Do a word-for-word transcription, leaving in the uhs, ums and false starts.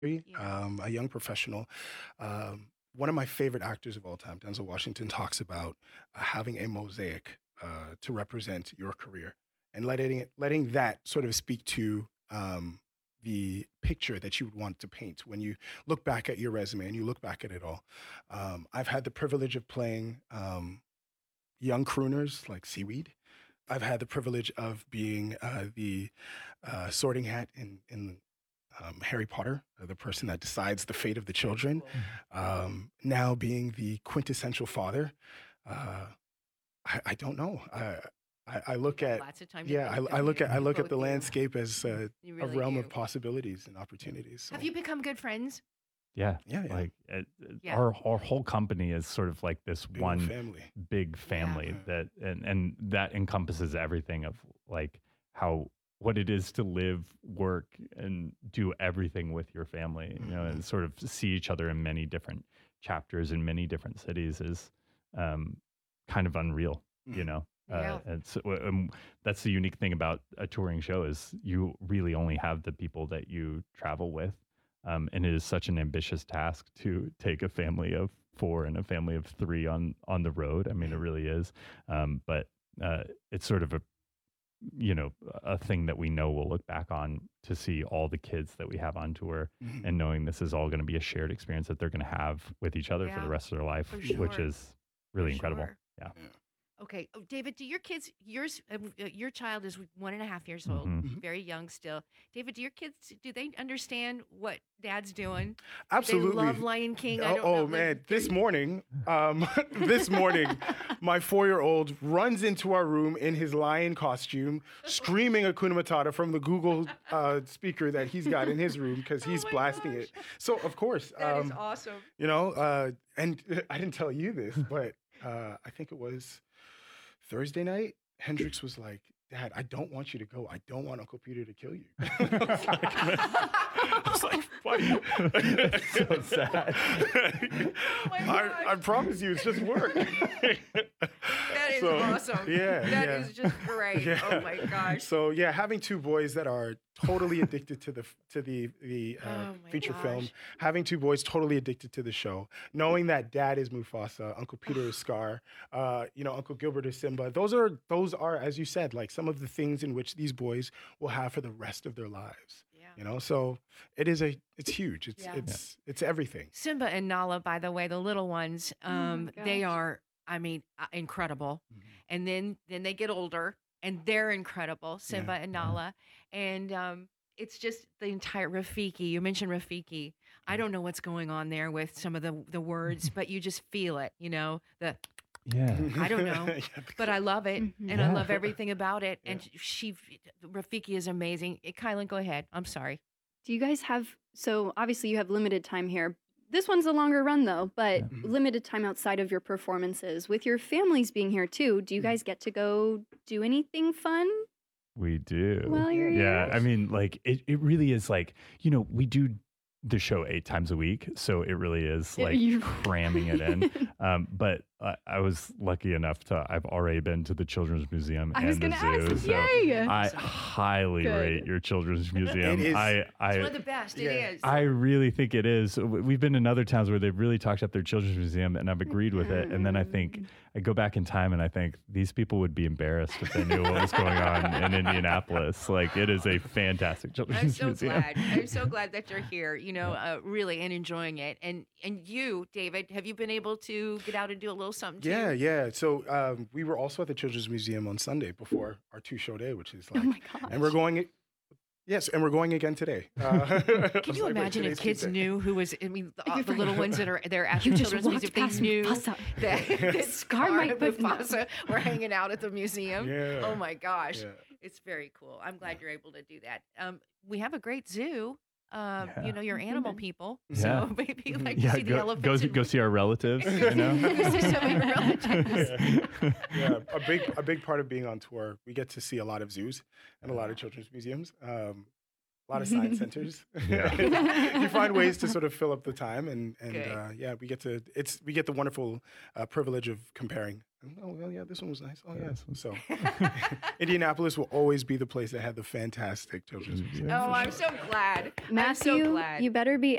Yeah. um, a young professional. Um, one of my favorite actors of all time, Denzel Washington, talks about uh, having a mosaic uh, to represent your career and letting it, letting that sort of speak to um, the picture that you would want to paint when you look back at your resume and you look back at it all. Um, I've had the privilege of playing um, young crooners like Seaweed. I've had the privilege of being uh, the uh, sorting hat in in um, Harry Potter, uh, the person that decides the fate of the children. Cool. Mhm. Um, now being the quintessential father, uh, I, I don't know. I, I, I You look got at lots of time to yeah, think, I, I don't look you? at I You look at both the do. landscape as uh, You a really realm of do. possibilities and opportunities. Have So you become good friends? Yeah, yeah, yeah, like it, it- Yeah. our our whole company is sort of like this big old one family. big family Yeah. that and and that encompasses everything of like how what it is to live, work, and do everything with your family, you know, Mhm. and sort of see each other in many different chapters in many different cities is um, kind of unreal, you Mhm. know. Uh, Yeah. and so, um, that's the unique thing about a touring show is you really only have the people that you travel with, um, and it is such an ambitious task to take a family of four and a family of three on on the road. I mean, it Mhm. really is. Um, but uh, it's sort of a you know a thing that we know we'll look back on to see all the kids that we have on tour Mhm. and knowing this is all going to be a shared experience that they're going to have with each other for the Yeah, rest of their life, for which sure. is For really incredible. sure. Yeah. Yeah. Okay. Oh, David, do your kids, yours, um, uh, your child is one and a half years old, hmm Mhm. very young still. David, do your kids, do they understand what dad's doing? Do they love Absolutely. Lion King? I Oh, don't know. oh Like, man, they're- this morning, um, this morning, my four-year-old runs into our room in his lion costume, screaming Hakuna Matata from the Google uh, speaker that he's got in his room because Oh he's my blasting gosh. it. So of course, That is um, awesome. you know, uh, and I didn't tell you this, but uh, I think it was Thursday night. Hendrix was like, "Dad, I don't want you to go. I don't want Uncle Peter to kill you." I was like, I was like, buddy. That's so sad. Oh my gosh. I, I promise you, it's just work. That is So, awesome. Yeah, That yeah. is just great. Yeah. Oh my gosh. So yeah, having two boys that are totally addicted to the to the the uh, Oh my feature gosh. film, having two boys totally addicted to the show, knowing that Dad is Mufasa, Uncle Peter is Scar, uh, you know, Uncle Gilbert is Simba. Those are those are, as you said, like some of the things in which these boys will have for the rest of their lives. Yeah. You know, so it is a it's huge. It's Yeah. it's it's everything. Simba and Nala, by the way, the little ones, Oh my um, they gosh. are, I mean, uh, incredible. Mhm. And then then they get older and they're incredible, Simba Yeah. and Nala. And um, it's just the entire Rafiki. You mentioned Rafiki. I don't know what's going on there with some of the the words, but you just feel it, you know, the Yeah. I don't know, Yeah. but I love it Mhm. and I Yeah. love everything about it. And she, Rafiki is amazing. Eh, Kylan, go ahead. I'm sorry. Do you guys have, so obviously you have limited time here. This one's a longer run though, but Yeah. Mhm. limited time outside of your performances. With your families being here too, do you Mhm. guys get to go do anything fun We do. while you're Yeah, here? I mean, like it, it really is like, you know, we do the show eight times a week, so it really is Yeah, like you- cramming it in. Um, but I, I was lucky enough to, I've already been to the Children's Museum I and was the gonna zoo. ask, So yay! I Awesome. highly Good. rate your Children's Museum. It is- I, It's I, one of the best. yeah. It is. I really think it is. We've been in other towns where they've really talked up their children's museum, and I've agreed with it. And then I think I go back in time and I think these people would be embarrassed if they knew what was going on in Indianapolis. Like it is a fantastic I'm children's so museum. glad. I'm so glad that you're here, you know, uh, really and enjoying it. And and you, David, have you been able to get out and do a little something too? Yeah, yeah. So um, we were also at the Children's Museum on Sunday before our two show day, which is Oh like, my gosh. and we're going. Yes, and we're going again today. Uh, Can you imagine if kids knew who was? I mean, the, uh, the little ones that are they're at You the just children's walked museum. They past knew Mufasa. that, that Scar Scar might and put- Mufasa were hanging out at the museum. Yeah. Oh my gosh, Yeah. it's very cool. I'm glad you're able to do that. Um, we have a great zoo. Um, Yeah. you know, you're animal Mhm. people, Yeah. so maybe you like Yeah, to see the go, elephants. go, and- go see our relatives. You know? Go see some of your relatives. Yeah, a big a big part of being on tour, we get to see a lot of zoos and a lot of children's museums. Um, A lot of science centers. Yeah. You find ways to sort of fill up the time, and and Good. uh, yeah, we get to it's we get the wonderful uh, privilege of comparing. Oh well, yeah, this one was nice. Oh yeah, so Indianapolis will always be the place that had the fantastic children's museum. Oh, I'm so glad. I'm Matthew, so glad. you better be